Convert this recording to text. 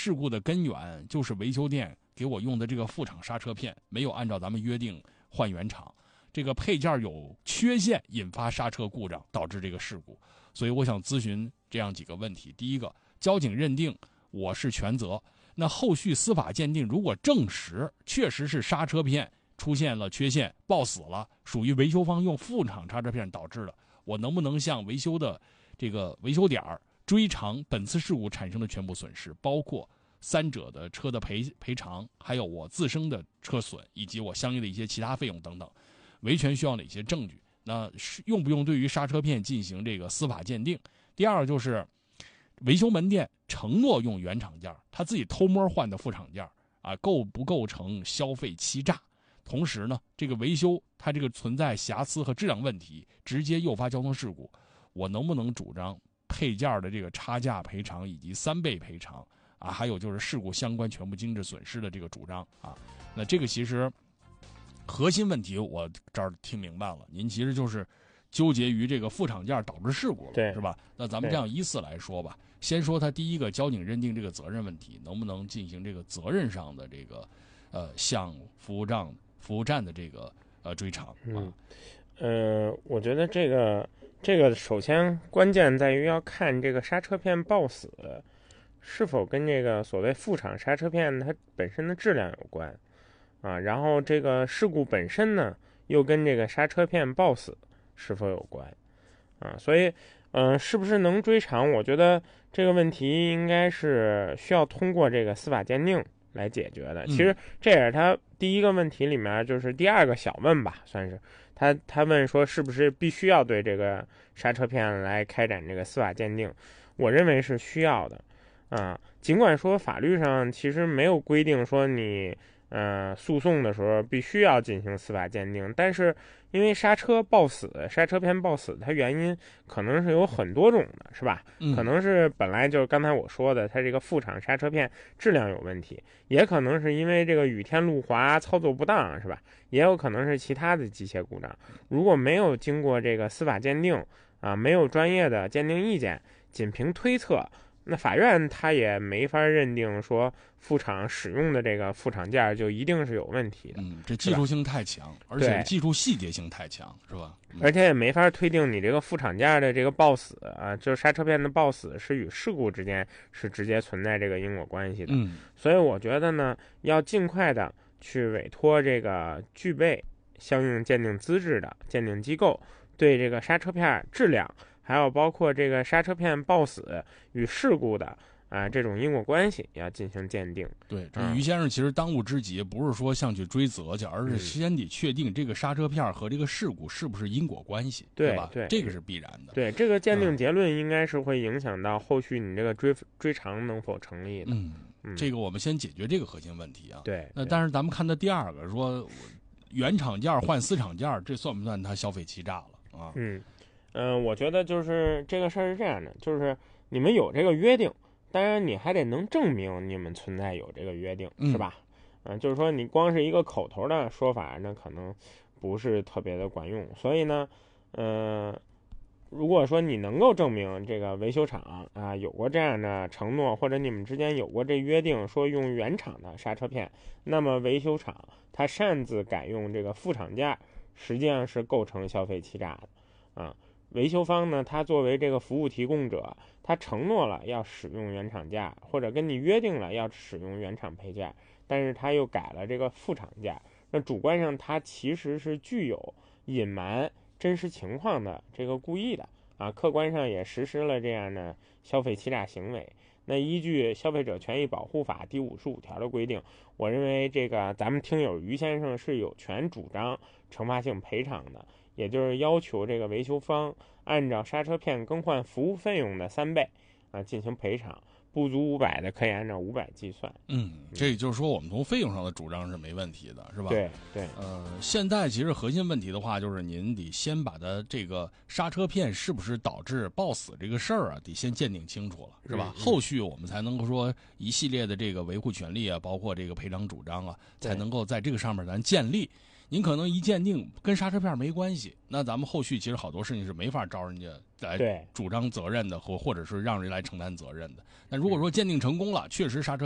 事故的根源就是维修店给我用的这个副厂刹车片没有按照咱们约定换原厂，这个配件有缺陷，引发刹车故障，导致这个事故。所以我想咨询这样几个问题：第一个，交警认定我是全责，那后续司法鉴定如果证实确实是刹车片出现了缺陷，爆死了，属于维修方用副厂刹车片导致的，我能不能向维修的这个维修点追偿本次事故产生的全部损失，包括三者的车的赔偿，还有我自身的车损，以及我相应的一些其他费用等等。维权需要哪些证据？那用不用对于刹车片进行这个司法鉴定？第二就是维修门店承诺用原厂件，他自己偷摸换的副厂件构不构成消费欺诈？同时呢，这个维修它这个存在瑕疵和质量问题，直接诱发交通事故，我能不能主张配件的这个差价赔偿以及3倍赔偿还有就是事故相关全部经济损失的这个主张那这个其实核心问题我这儿听明白了，您其实就是纠结于这个副厂件导致事故了， 对， 是吧？那咱们这样依次来说吧。先说他第一个，交警认定这个责任问题，能不能进行这个责任上的这个向服务站的这个追偿我觉得这个首先关键在于要看这个刹车片爆死是否跟这个所谓副厂刹车片它本身的质量有关然后这个事故本身呢又跟这个刹车片爆死是否有关所以是不是能追偿，我觉得这个问题应该是需要通过这个司法鉴定来解决的。其实这也是他第一个问题里面就是第二个小问吧，算是他问说是不是必须要对这个刹车片来开展这个司法鉴定，我认为是需要的尽管说法律上其实没有规定说你诉讼的时候必须要进行司法鉴定，但是因为刹车片爆死，它原因可能是有很多种的，是吧？可能是本来就是刚才我说的，它这个副厂刹车片质量有问题，也可能是因为这个雨天路滑操作不当，是吧？也有可能是其他的机械故障。如果没有经过这个司法鉴定没有专业的鉴定意见，仅凭推测，那法院他也没法认定说副厂使用的这个副厂件就一定是有问题的。 这技术性太强，而且技术细节性太强，是吧？ 而且也没法推定你这个副厂件的这个爆死就是刹车片的爆死是与事故之间是直接存在这个因果关系的。所以我觉得呢，要尽快的去委托这个具备相应鉴定资质的鉴定机构，对这个刹车片质量，还有包括这个刹车片爆死与事故的这种因果关系要进行鉴定。 对，这于先生其实当务之急不是说像去追责去，而是先得确定这个刹车片和这个事故是不是因果关系，对吧？ 对， 这个是必然的。 对，这个鉴定结论应该是会影响到后续你这个追偿能否成立的。 这个我们先解决这个核心问题对， 那但是咱们看到第二个说原厂件换私厂件，这算不算他消费欺诈了我觉得就是这个事儿是这样的，就是你们有这个约定，当然你还得能证明你们存在有这个约定，是吧？就是说你光是一个口头的说法，那可能不是特别的管用。所以呢，如果说你能够证明这个维修厂有过这样的承诺，或者你们之间有过这约定，说用原厂的刹车片，那么维修厂他擅自改用这个副厂件，实际上是构成消费欺诈的维修方呢，他作为这个服务提供者，他承诺了要使用原厂件，或者跟你约定了要使用原厂配件，但是他又改了这个副厂件，那主观上他其实是具有隐瞒真实情况的这个故意的客观上也实施了这样的消费欺诈行为。那依据《消费者权益保护法》第55条的规定，我认为这个咱们听友于先生是有权主张惩罚性赔偿的，也就是要求这个维修方按照刹车片更换服务费用的3倍进行赔偿，不足500的可以按照500计算。 这也就是说我们从费用上的主张是没问题的，是吧？ 对。 现在其实核心问题的话，就是您得先把它这个刹车片是不是导致爆死这个事儿得先鉴定清楚了，是吧？后续我们才能够说一系列的这个维护权利包括这个赔偿主张才能够在这个上面咱建立。您可能一鉴定跟刹车片没关系，那咱们后续其实好多事情是没法招人家来主张责任的，或者是让人来承担责任的。那如果说鉴定成功了，确实刹车